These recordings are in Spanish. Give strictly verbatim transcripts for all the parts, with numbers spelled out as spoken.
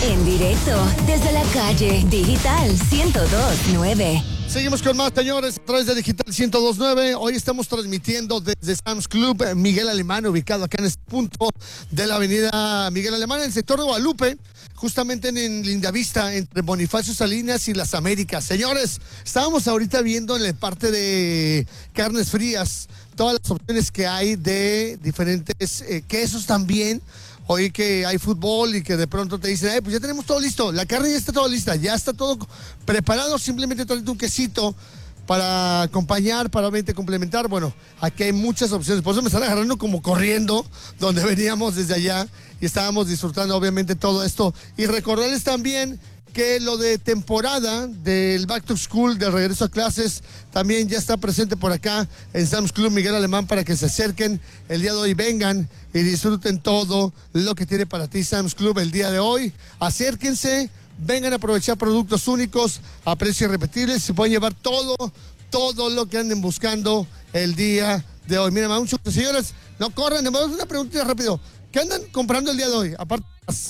En directo desde la calle Digital ciento dos punto nueve. Seguimos con más, señores, a través de Digital ciento dos punto nueve. Hoy estamos transmitiendo desde Sam's Club Miguel Alemán, ubicado acá en este punto de la avenida Miguel Alemán, en el sector de Guadalupe, justamente en Lindavista, entre Bonifacio Salinas y Las Américas. Señores, estábamos ahorita viendo en la parte de carnes frías todas las opciones que hay de diferentes eh, quesos también. Hoy que hay fútbol y que de pronto te dicen, eh, pues ya tenemos todo listo, la carne ya está todo lista, ya está todo preparado, simplemente tráete un quesito para acompañar, para obviamente complementar. Bueno, aquí hay muchas opciones, por eso me están agarrando como corriendo, donde veníamos desde allá y estábamos disfrutando obviamente todo esto. Y recordarles también que lo de temporada del Back to School, del regreso a clases, también ya está presente por acá en Sam's Club Miguel Alemán, para que se acerquen el día de hoy, vengan y disfruten todo lo que tiene para ti Sam's Club el día de hoy. Acérquense, vengan a aprovechar productos únicos a precios irrepetibles, se pueden llevar todo, todo lo que anden buscando el día de hoy. Miren, muchos señores, no corran, me una pregunta rápido, ¿qué andan comprando el día de hoy? Aparte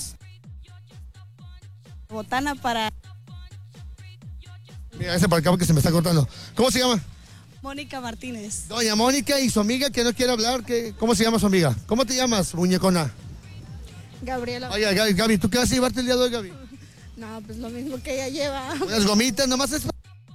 botana para... Mira, ese para acá porque se me está cortando. ¿Cómo se llama? Mónica Martínez. Doña Mónica y su amiga que no quiere hablar. ¿qué? ¿Cómo se llama su amiga? ¿Cómo te llamas, muñecona? Gabriela. Oye, Gaby, Gaby, ¿tú qué vas a llevarte el día de hoy, Gaby? No, pues lo mismo que ella lleva. Unas gomitas, nomás es...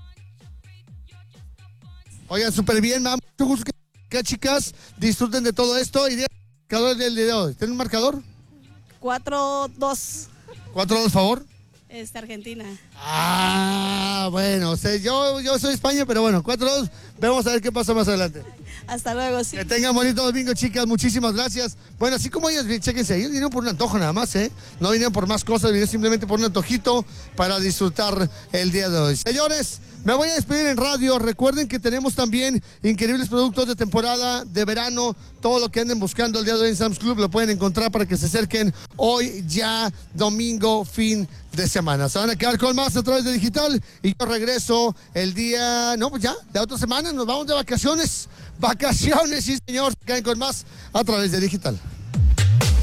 Oigan, súper bien, mamá. Mucho gusto que, que chicas disfruten de todo esto. Y de... marcador del día de hoy. ¿Tienen un marcador? cuatro dos. ¿Cuatro dos, favor? Este, Argentina. Ah, bueno, o sea, yo, yo soy España, pero bueno, cuatro dos, vamos a ver qué pasa más adelante. Hasta luego, sí. Que tengan bonito domingo, chicas, muchísimas gracias. Bueno, así como ellas, chéquense, ellos vinieron por un antojo nada más, ¿eh? No vinieron por más cosas, vinieron simplemente por un antojito para disfrutar el día de hoy. Señores, me voy a despedir en radio. Recuerden que tenemos también increíbles productos de temporada, de verano. Todo lo que anden buscando el día de hoy en Sam's Club lo pueden encontrar para que se acerquen hoy ya, domingo, fin de semana. Se van a quedar con más a través de Digital y yo regreso el día, no, pues ya, de otra semana nos vamos de vacaciones. Vacaciones, sí señor, se quedan con más a través de Digital.